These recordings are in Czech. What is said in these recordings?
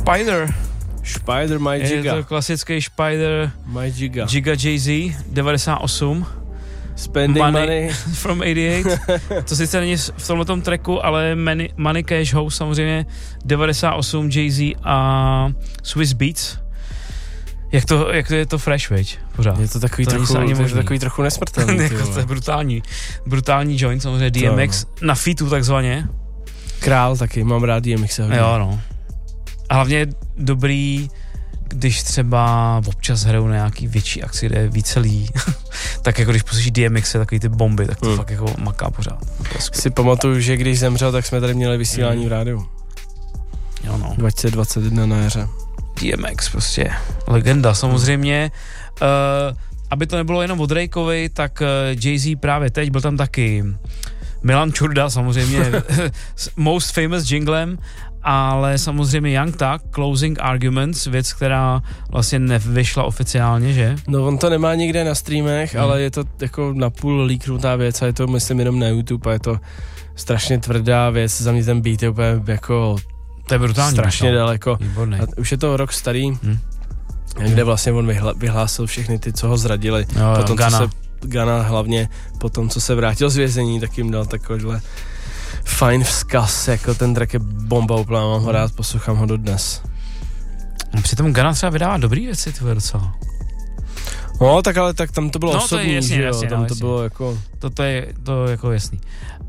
Spider My Giga. Je to klasický Spider My Giga. Giga Jay-Z 98. Spending money from 88. To sice není v tomhletom tracku, ale Money Cash House samozřejmě 98 Jay-Z a Swiss Beats. Jak je to fresh, veď? Pořád. Je to takový trochu nesmrtelný. To je brutální joint, samozřejmě DMX na featu takzvaně. Král taky, mám rád DMX. Jo, no. A hlavně je dobrý, když třeba občas hrajou na nějaký větší akci, kde je více lidí, tak jako když poslyšíš DMX takový ty bomby, tak to fakt jako maká pořád. Si pamatuju, že když zemřel, tak jsme tady měli vysílání v rádiu. Jo, no. 2021 na jaře. DMX prostě legenda samozřejmě. Aby to nebylo jenom o Drakeovi, tak Jay-Z právě teď, byl tam taky Milan Čurda samozřejmě most famous jinglem, ale samozřejmě Young Thug, Closing Arguments, věc, která vlastně nevyšla oficiálně, že? No on to nemá nikde na streamech, ale je to jako napůl líknutá věc a je to myslím jenom na YouTube a je to strašně tvrdá věc, za mě ten beat je úplně jako to je brutální. Strašně daleko. Výborný. A už je to rok starý, kde vlastně on vyhlásil všechny ty, co ho zradili. Potom, Gana hlavně, potom, co se vrátil z vězení, tak jim dal takovýhle fajn vzkaz, jako ten track je bomba úplně, mám ho rád, poslouchám ho dodnes. Přitom Gana třeba vydává dobrý věci, tvoje docela. No, tak ale tak tam to bylo osobní, to je jasně, že jo, jasně, tam no, to bylo jako... To je jako jasný.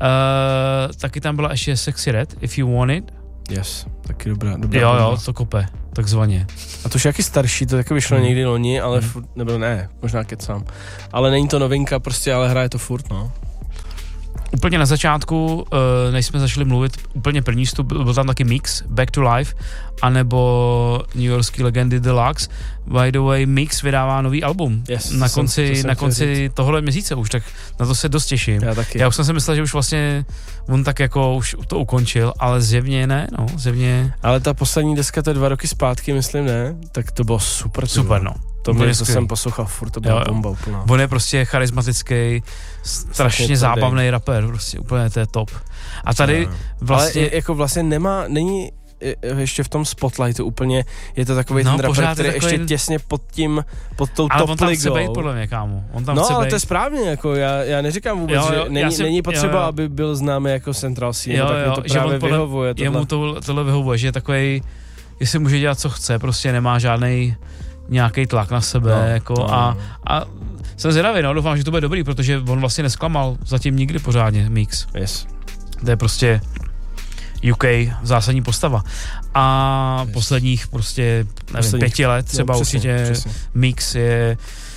Taky tam byla ještě Sexy Red, If You Want It. Yes, taky dobrá Jo, to kope, takzvaně. A to už jaký starší, to taky vyšlo někdy loni, ale možná kecám. Ale není to novinka prostě, ale hraje to furt, no. Úplně na začátku, než jsme začali mluvit, úplně první vstup, byl tam taky mix, Back to Life, anebo New Yorkský legendy Deluxe. By the way, Mix vydává nový album na konci tohohle měsíce už, tak na to se dost těším. Já už jsem si myslel, že už vlastně on tak jako už to ukončil, ale zjevně ne, zjevně. Ale ta poslední deska, to je 2 roky zpátky, myslím, ne? Tak to bylo super. Super, no. To jsem poslouchal furt, to byla bomba úplná. On je prostě charismatický, strašně zábavný rapper, prostě úplně to je top. A tady vlastně... Ale jako vlastně není ještě v tom spotlightu úplně, je to takový ten rapper, který ještě těsně pod tou top ligou. Ale on tam chce být, podle mě, kámo. Ale to je správně, jako já neříkám vůbec, že není potřeba, aby byl známý jako Central C, tak mi to právě vyhovuje. Jemu tohle vyhovuje, že je takovej, jestli může dělat, co chce, prostě nemá žádnej nějaký tlak na sebe, a jsem zvědavý, doufám, že to bude dobrý, protože on vlastně nesklamal zatím nikdy pořádně Mix. Yes. To je prostě UK zásadní postava. A posledních prostě, nevím, 5 let třeba určitě Mix je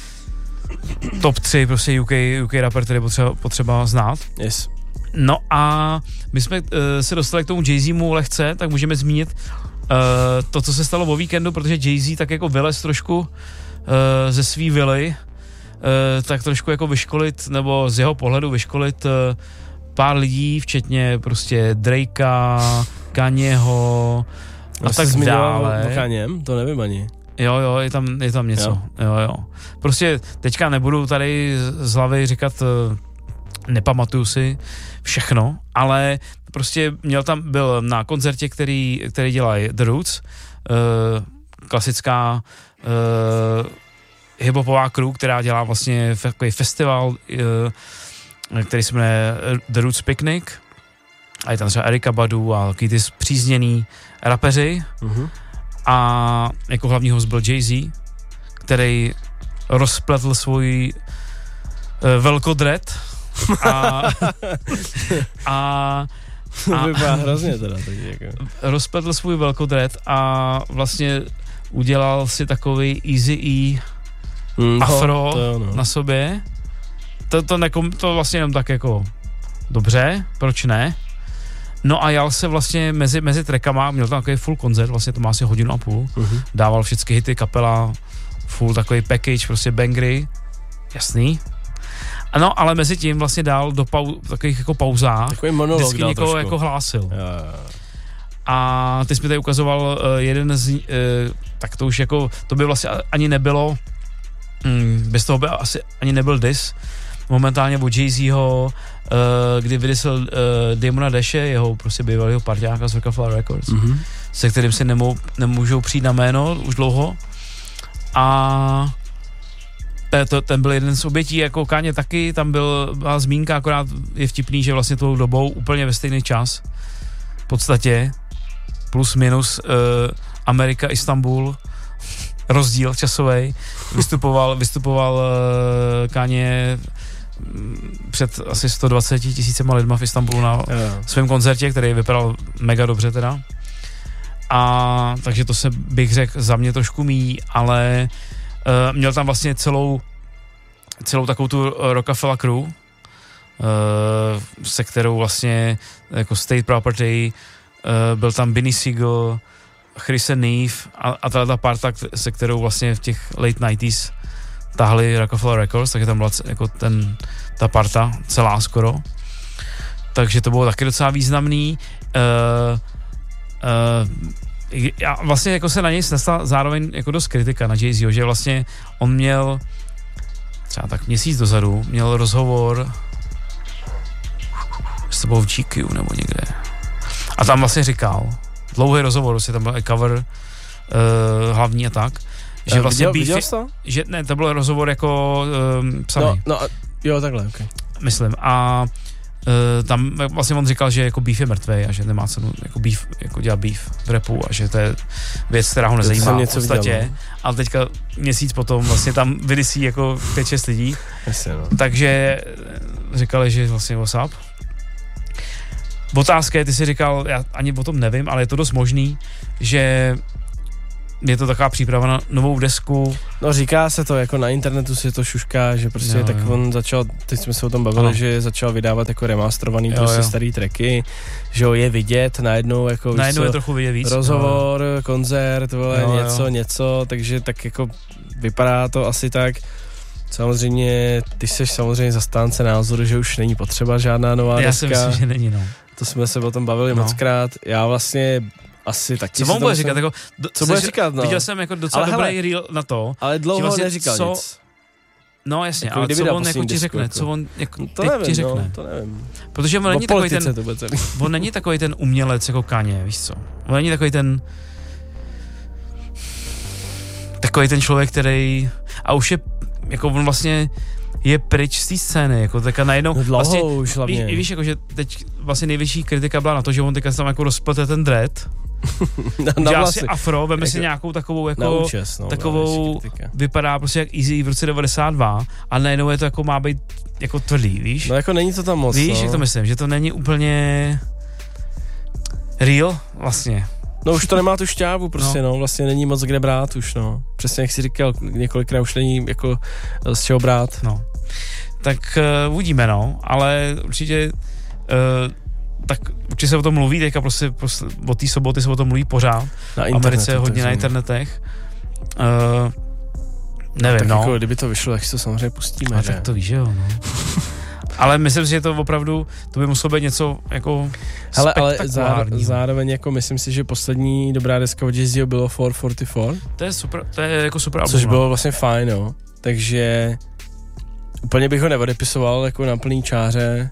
top 3 prostě UK rapper, který potřeba znát. Yes. No a my jsme se dostali k tomu Jay-Zmu lehce, tak můžeme zmínit to, co se stalo o víkendu, protože Jay-Z tak jako vylez trošku ze svý vily, tak trošku jako vyškolit, nebo z jeho pohledu vyškolit pár lidí, včetně prostě Drakea, Kanyeho a tak dále. Kanyem? To nevím ani. Jo, je tam něco. Jo. Prostě teďka nebudu tady z hlavy říkat, nepamatuju si všechno, ale prostě byl na koncertě, který dělají The Roots, klasická hiphopová crew, která dělá vlastně takový festival, který se jmenuje The Roots Picnic, a je tam třeba Erykah Badu a takový ty zpřízněný rapeři, a jako hlavní host byl Jay-Z, který rozpletl svůj velkodret a to vypadá hrozně teda. Rozpletl svůj velkodret a vlastně udělal si takový Eazy-E afro na sobě. To vlastně jenom tak jako dobře, proč ne? No a jel se vlastně mezi trackama, měl tam takový full koncert, vlastně to má asi 1,5 hodiny, dával všechny hity, kapela, full takový package, prostě bangry, jasný. No, ale mezi tím vlastně dál do takových jako pauzách, takový monolog vždycky někoho jako hlásil. A ty jsi mi tady ukazoval jeden z, tak to už jako, to by vlastně ani nebylo, bez toho by asi ani nebyl diss, momentálně od Jay-Zho kdy vydysil Damona Dashe, jeho prostě bývalého parťáka z Rockefeller Records, se kterým si nemůžou přijít na jméno už dlouho. A ten byl jeden z obětí, jako Kanye taky, tam byla zmínka, akorát je vtipný, že vlastně tou dobou úplně ve stejný čas, v podstatě, plus minus Amerika, Istanbul, rozdíl časový, vystupoval Kanye před asi 120 000 lidma v Istanbulu na svém koncertě, který vypadal mega dobře teda. A takže to se bych řekl za mě trošku míjí, ale měl tam vlastně celou takovou tu Rockefeller crew, se kterou vlastně jako State Property, byl tam Benny Siegel, Chris Neve a ta parta, se kterou vlastně v těch late 90s tahli Rockefeller Records, takže tam byla jako ta parta celá skoro. Takže to bylo taky docela významný. A vlastně jako se na něj snesla zároveň jako dost kritika na Jay-Zho, že vlastně on měl třeba tak měsíc dozadu, měl rozhovor s tebou v GQ nebo někde. A tam vlastně říkal, dlouhý rozhovor, vlastně tam byl i cover hlavní a tak, že vlastně viděl jsi to? Že ne, to byl rozhovor jako psaný. No, jo, takhle, okay. Myslím. A tam vlastně on říkal, že jako beef je mrtvej a že nemá cenu jako beef, jako dělat beef v rapu a že to je věc, která ho nezajímá v podstatě. Viděl, no. Ale teďka měsíc potom vlastně tam vydysí jako 5-6 lidí. Jasně, no. Takže říkali, že vlastně WhatsApp. Otázka je, ty jsi říkal, já ani o tom nevím, ale je to dost možný, že je to taková příprava na novou desku. No říká se to, jako na internetu se to šušká, že prostě tak on začal, teď jsme se o tom bavili, že začal vydávat jako remasterovaný prostě starý tracky, že ho je vidět najednou jako najednou je trochu vidět víc. Rozhovor, koncert, něco, takže tak jako vypadá to asi tak. Samozřejmě, ty jsi samozřejmě zastánce názoru, že už není potřeba žádná nová deska. Já si myslím, že není, no. To jsme se o tom bavili mockrát. Já vlastně asi taky. Co on bude říkat? Jako, co bude říkat, no? Viděl jsem jako docela dobrý reel na to. Ale dlouho vlastně neříkal nic. No jasně, jako, ale co on jako ti řekne? Co on jako to nevím, ti řekne? No, to nevím. Protože on není takový ten, on není takový ten umělec jako Kanye, víš co? On není takový ten člověk, který a už je, jako on vlastně je pryč z té scény, jako teďka najednou, no vlastně, už hlavně. Víš, jako, že teď vlastně největší kritika byla na to, že on teďka tam jako rozplete ten dread, dělá si afro, veme si nějakou takovou, jako, účes, no, takovou, vypadá prostě jak Easy v roce 92 a najednou je to jako má být jako tvrdý, víš? No jako není to tam moc, víš, jak to myslím, že to není úplně real vlastně. No už to nemá tu šťávu prostě, no vlastně není moc kde brát už, no. Přesně jak jsi říkal, několikrát už není jako z čeho brát. No. Tak uvidíme, no, ale určitě tak určitě se o tom mluví, teďka prostě od té soboty se o tom mluví pořád. Na internetu, Americe hodně na internetech. Nevím, tak no. Jako, kdyby to vyšlo, tak si to samozřejmě pustíme, a že? Tak to víš, jo, no. Ale myslím si, že to opravdu, to by muselo být něco jako spektakulárního. Ale zároveň jako myslím si, že poslední dobrá deska od Jay-Zho bylo 444. To je super, to je jako super album. Což bylo vlastně fajn, no. Takže úplně bych ho neodepisoval jako na plný čáře.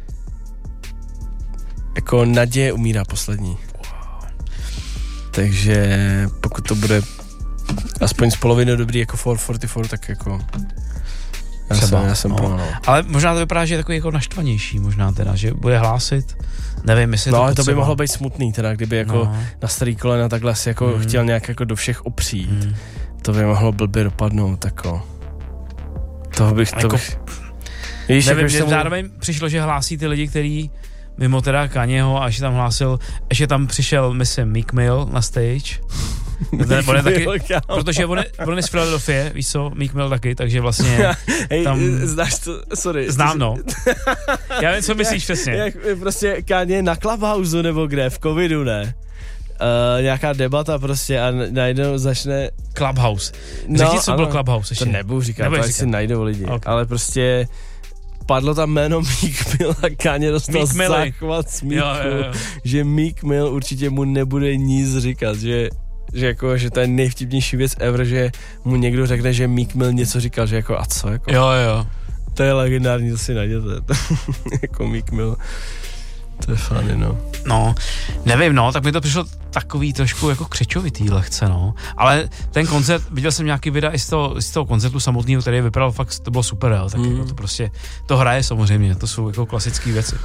Jako naděje umírá poslední. Wow. Takže pokud to bude aspoň z poloviny dobrý jako 444, tak jako já jsem no. Ale možná to vypadá, že je takový jako naštvanější možná teda, že bude hlásit, nevím, jestli no, ale to by mohlo být smutný teda, kdyby jako na starý kolena takhle si jako chtěl nějak jako do všech opřít. To by mohlo blbě dopadnout, jako. Víš, nevím, že zároveň přišlo, že hlásí ty lidi, který mimo teda Kanyeho, až tam hlásil, ještě tam přišel, myslím, Meek Mill na stage. On je taky, protože on je z Philadelphie, víš co, Meek Mill taky, takže vlastně tam... Znáš to, sorry. Znám, no. Já vím, co myslíš přesně. Jak prostě Kanye na Clubhouse nebo kde, v covidu, ne? Nějaká debata prostě a najednou začne... Clubhouse. Řekni, co bylo Clubhouse ještě. To nebudu říkat, to si najdou lidi, okay. Ale prostě... Padlo tam jméno Meek Mill a Kanye dostal záchvat smíchu, že Meek Mill určitě mu nebude nic říkat, že to je nejvtipnější věc ever, že mu někdo řekne, že Meek Mill něco říkal, že jako a co jako. Jo. To je legendární, to si najděte. Jako Meek Mill. To je fajn, no. No, nevím, no, tak mi to přišlo takový trošku jako křečovitý lehce, no. Ale ten koncert, viděl jsem nějaký videa i z toho koncertu samotného, který vypadal fakt, to bylo super, jo, tak jako to prostě, to hraje samozřejmě, to jsou jako klasické věci.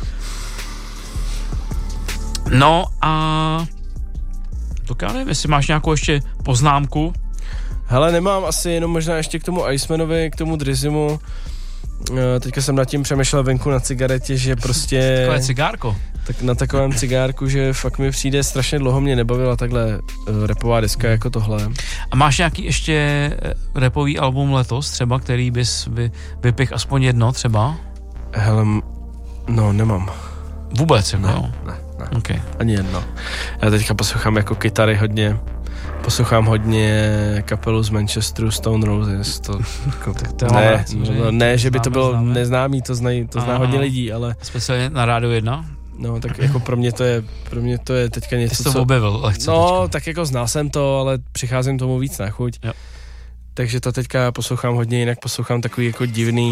No a to já nevím, jestli máš nějakou ještě poznámku. Hele, nemám asi, jenom možná ještě k tomu Icemanovi, k tomu Drizzymu. Teďka jsem nad tím přemýšlel venku na cigaretě, že prostě... Takové cigárko? Tak na takovém cigárku, že fakt mi přijde strašně dlouho, mě nebavila takhle rapová deska jako tohle. A máš nějaký ještě rapový album letos třeba, který bys vypich aspoň jedno třeba? Hele, no nemám. Vůbec, jako jo? Ne. Okay. Ani jedno. Já teďka poslouchám jako kytary hodně. Poslouchám hodně kapelu z Manchesteru, Stone Roses. To ne, že by to bylo neznámý, to zná hodně lidí, ale... Speciálně na Rádiu 1? No, tak jako pro mě to je teďka něco, Jsi to objevil lehce no, teďka. Tak jako znal jsem to, ale přicházím tomu víc na chuť. Jo. Takže to teďka poslouchám hodně, jinak poslouchám takový jako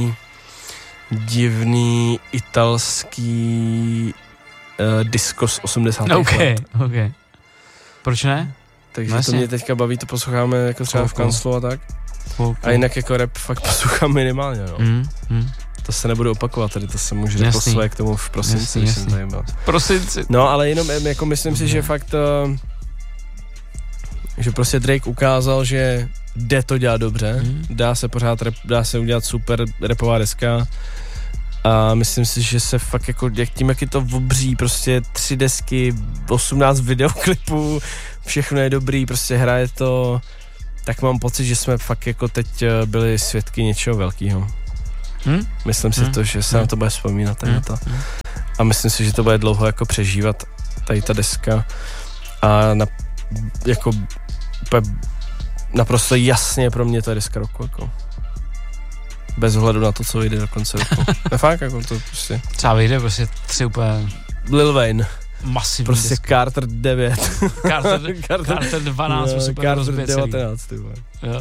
divný italský disco z 80. let. OK. Proč ne? Takže to mě teďka baví, to posloucháme jako třeba v kanclu a tak. A jinak jako rap fakt poslouchám minimálně, no. To se nebudu opakovat, tady to se můžu poslovat k tomu v prosinci. Jasný. Prosinci. No, ale jenom jako myslím si, že fakt že prostě Drake ukázal, že jde to dělat dobře, dá se udělat super rapová deska a myslím si, že se fakt jako jak je to obří, prostě 3 desky, 18 videoklipů, všechno je dobrý, prostě hraje to, tak mám pocit, že jsme fakt jako teď byli svědky něčeho velkého. Myslím si to, že se na to bude vzpomínat a myslím si, že to bude dlouho jako přežívat tady ta deska a jako naprosto jasně pro mě to je deska roku, jako bez ohledu na to, co vyjde do konce roku. No fakt, jako to prostě. Třeba vyjde prostě 3 úplně... Lil Wayne. Masivní prostě deska. Carter 9. Carter 12 musí úplně rozbít celý. Carter 19, ty vole.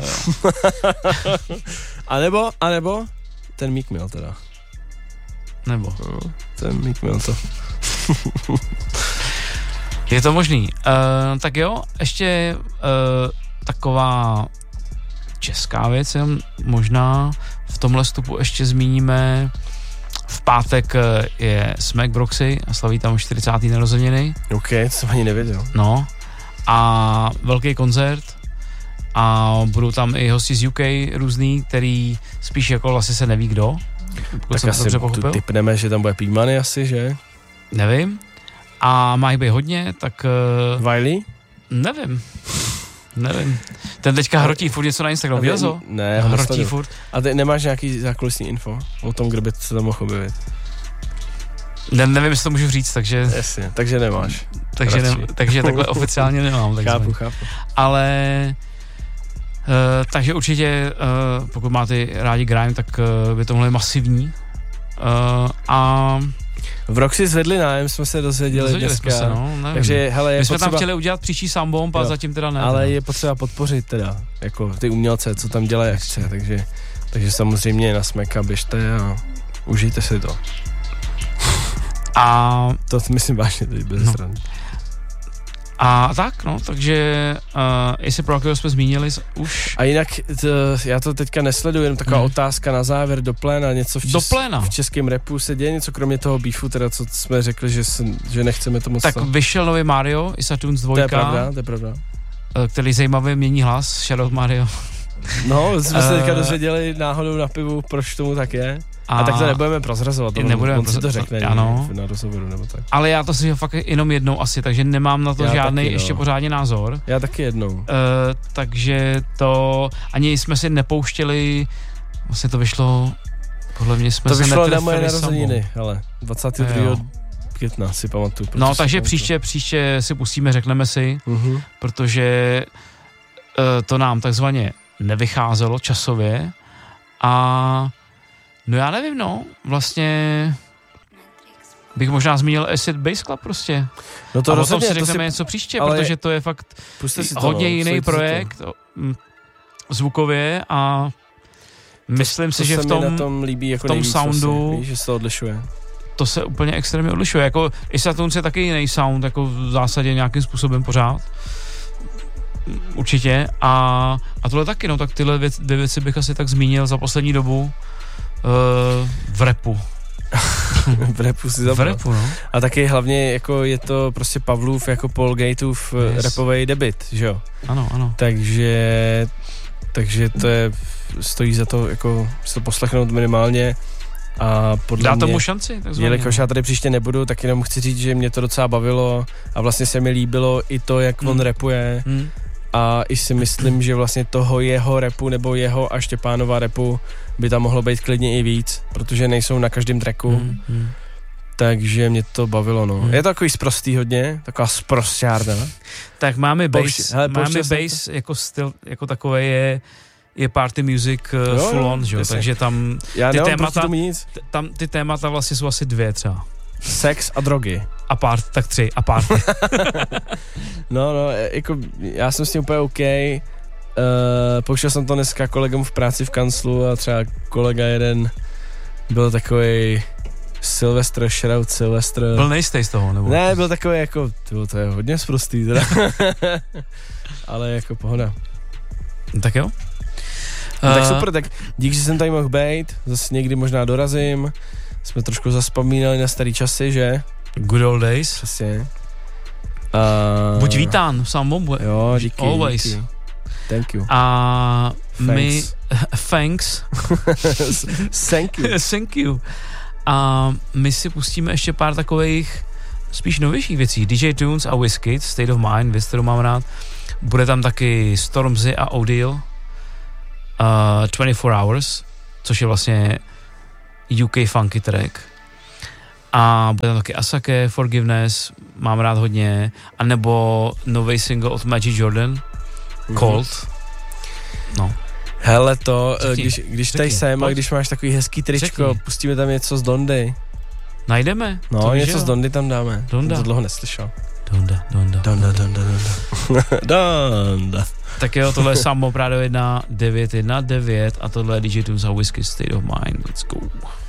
A nebo ten Meek Mill teda. Nebo? No, ten Meek Mill to. Je to možný. Tak jo, ještě taková česká věc, možná v tomhle vstupu ještě zmíníme. V pátek je Smack Broxy a slaví tam 40. narozeniny. OK, to jsem ani nevěděl. No a velký koncert a budou tam i hosti z UK různý, který spíš jako vlastně se neví kdo. Tak asi tipneme, že tam bude Pigmany asi, že? Nevím. A má jich být hodně, tak... Wiley? Nevím. Ten teďka hrotí furt něco na Instagramu, viděl to? Ne, hrotí furt. A ty nemáš nějaký zákulisní info o tom, kdo by se tam mohl objevit? Nevím, jestli to můžu říct, takže... Jasně, takže nemáš. Takže takhle oficiálně nemám. Chápu. Ale... takže určitě, pokud máte rádi grime, tak by to mohlo masivní. A... V Roxy zvedli nájem, jsme se dozvěděli dneska. Se, takže, hele, my jsme tam chtěli udělat příští soundbomb a zatím teda ne. Ale je potřeba podpořit teda, jako ty umělce, co tam dělají akce, takže samozřejmě na Smacka běžte a užijte si to. A... To myslím vážně teď bez strany. A tak, no, takže jestli pro jakého jsme zmínili už. A jinak, já to teďka nesleduji, jenom taková otázka na závěr do pléna, něco v českém rapu se děje, něco kromě toho beefu, teda co jsme řekli, že nechceme to moc. Tak vyšel nový Mario, Isatunes 2. To je pravda. Který zajímavě mění hlas, Shoutout Mario. No, jsme se teďka dozvěděli náhodou na pivu, proč tomu tak je. A tak to nebudeme prozrazovat, on si to řekne na rozhovoru nebo tak. Ale já to si fakt jenom jednou asi, takže nemám na to žádný ještě pořádně názor. Já taky jednou. Takže to, ani jsme si nepouštěli, vlastně to vyšlo, podle mě jsme se netrefili. To vyšlo na moje narozeniny, hele, 22. května si pamatuju. No, takže příště si pustíme, řekneme si, protože to nám takzvaně nevycházelo časově a no já nevím, vlastně bych možná zmínil Acid Bass Club prostě. No to a rozhodně, o tom si řekneme něco příště, protože to je fakt hodně jiný projekt zvukově a myslím si, že v tom, na tom líbí jako v tom soundu, víš, že se to odlišuje. To se úplně extrémně odlišuje, jako Ace Attunes je taky jiný sound, jako v zásadě nějakým způsobem pořád. Určitě. A tohle taky, no tak tyhle dvě věci bych asi tak zmínil za poslední dobu v rapu. V rapu si zabral. V rapu, no. A taky hlavně jako je to prostě Pavlův jako Paul Gateův rapovej debut, že jo? Ano. Takže to je, stojí za to jako si to poslechnout minimálně. A podle dá mě, tomu šanci, takzvaně. Jelikož já tady příště nebudu, tak jenom chci říct, že mě to docela bavilo a vlastně se mi líbilo i to, jak on rapuje a i si myslím, že vlastně toho jeho rapu nebo jeho a Štěpánova rapu by tam mohlo být klidně i víc, protože nejsou na každém tracku, takže mě to bavilo, no. Je to takový sprostý hodně, taková sprostárna. Tak máme bass jako styl, jako takové je party music full on, že jo, takže tam ty témata vlastně jsou asi 2 třeba. Sex a drogy. A tak 3 a party. no, jako já jsem s tím úplně OK. Pouštěl jsem to dneska kolegům v práci v kanclu a třeba kolega jeden byl takovej Sylvester, shoutout Sylvester. Byl nejistý z toho, nebo? Ne, byl takový jako, to je hodně sprostý teda. Ale jako pohoda. Tak jo. Tak super, tak díky, že jsem tady mohl být, zase někdy možná dorazím, jsme trošku zaspomínali na starý časy, že? Good old days. Přesně. Buď vítán, samou. Jo, díky. Always. Díky. Thank you. A my... Thanks. Thank you. A my si pustíme ještě pár takových spíš novějších věcí. DJ Tunes a Wizkid, State of Mind, věc, kterou mám rád. Bude tam taky Stormzy a Odile. 24 Hours, což je vlastně UK funky track. A bude tam taky Asake, Forgiveness, mám rád hodně, anebo nový single od Magic Jordan, Cold. No. Hele to, když tady jsem a když máš takový hezký tričko, pustíme tam něco z Dondy. Najdeme? No, něco z Dondy tam dáme. Donda. To dlouho neslyšel. Donda. Tak jo, tohle je Samo Prado 1919 a tohle je DJ Tunes a Wizkid State of Mind. Let's go.